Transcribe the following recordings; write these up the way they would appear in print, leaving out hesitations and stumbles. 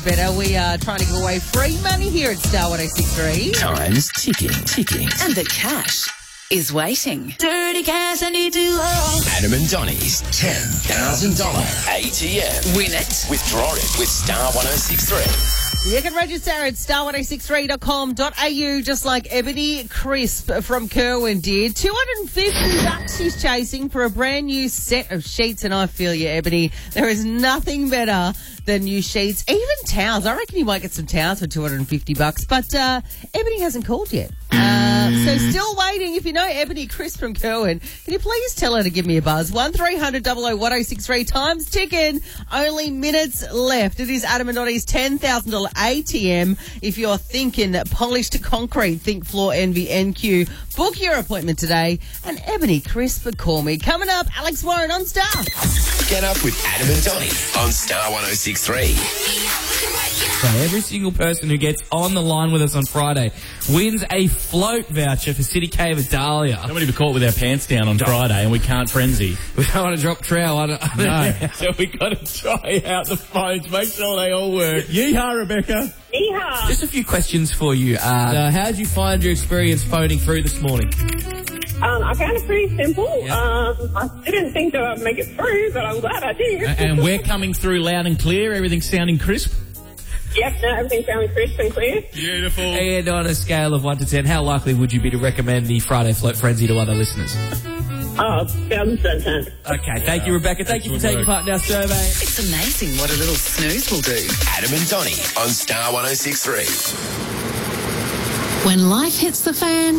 Better, we are trying to give away free money here at Star 106.3. Time's ticking. And the cash is waiting. Dirty cash, I need to hold. Adam and Donnie's $10,000 ATM. Win it. Withdraw it with Star 106.3. You can register at star1063.com.au just like Ebony Crisp from Kerwin did. $250 she's chasing for a brand new set of sheets, and I feel you, Ebony. There is nothing better than new sheets, even towels. I reckon you might get some towels for $250, but Ebony hasn't called yet. So still waiting. If you know Ebony Crisp from Kerwin, can you please tell her to give me a buzz? 1300 001063. Time's ticking. Only minutes left. It is Adam and Donnie's $10,000 ATM. If you're thinking polished concrete, think Floor Envy NQ. Book your appointment today. And Ebony Crisp, call me. Coming up, Alex Warren on Star. Get up with Adam and Donnie on Star 106.3. So every single person who gets on the line with us on Friday wins a float voucher for City Cave at Dahlia. Don't want to be caught with our pants down on Friday and we can't frenzy. We don't want to drop trowel. No. So we got to try out the phones, make sure they all work. Yeehaw, Rebecca. Yeehaw. Just a few questions for you. How did you find your experience phoning through this morning? I found it pretty simple. Yeah. I didn't think that I'd make it through, but I'm glad I did. And we're coming through loud and clear. Everything's sounding crisp. Yep, no, everything's sounding crisp and clear. Beautiful. And on a scale of 1 to 10, how likely would you be to recommend the Friday Float Frenzy to other listeners? Oh, 1,000%. Okay, thank you, Rebecca. Thank you for taking part in our survey. It's amazing what a little snooze will do. Adam and Donnie on Star 106.3. When life hits the fan,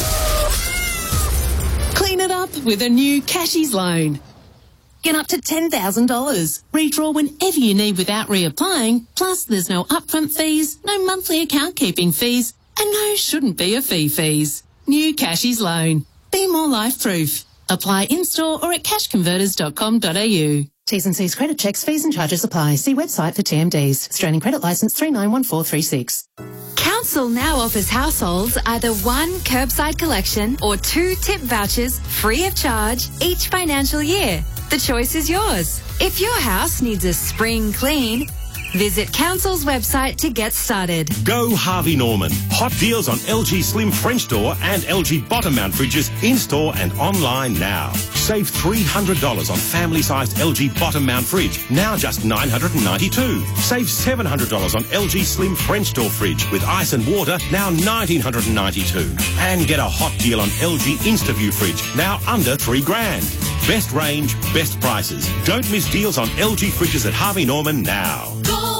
clean it up with a new Cashies loan. Get up to $10,000. Redraw whenever you need without reapplying. Plus, there's no upfront fees, no monthly account keeping fees, and no shouldn't be a fees. New Cashies loan. Be more life-proof. Apply in-store or at cashconverters.com.au. T's and C's credit checks, fees and charges apply. See website for TMDs. Australian Credit Licence 391436. Council now offers households either 1 curbside collection or 2 tip vouchers free of charge each financial year. The choice is yours. If your house needs a spring clean, visit Council's website to get started. Go Harvey Norman. Hot deals on LG Slim French door and LG bottom mount fridges in-store and online now. Save $300 on family-sized LG bottom mount fridge, now just $992. Save $700 on LG Slim French door fridge with ice and water, now $1,992. And get a hot deal on LG InstaView fridge, now under $3,000. Best range, best prices. Don't miss deals on LG fridges at Harvey Norman now.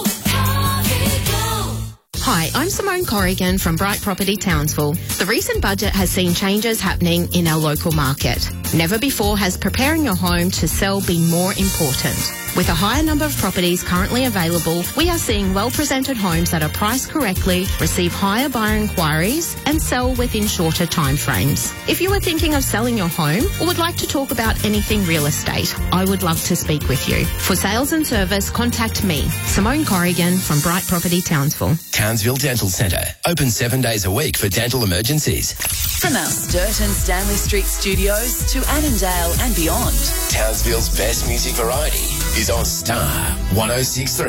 Hi, I'm Simone Corrigan from Bright Property Townsville. The recent budget has seen changes happening in our local market. Never before has preparing your home to sell been more important. With a higher number of properties currently available, we are seeing well-presented homes that are priced correctly, receive higher buyer inquiries, and sell within shorter timeframes. If you are thinking of selling your home or would like to talk about anything real estate, I would love to speak with you. For sales and service, contact me, Simone Corrigan from Bright Property Townsville. Townsville Dental Centre, open 7 days a week for dental emergencies. From our Sturton Stanley Street studios to Annandale and beyond. Townsville's best music variety is on Star 106.3.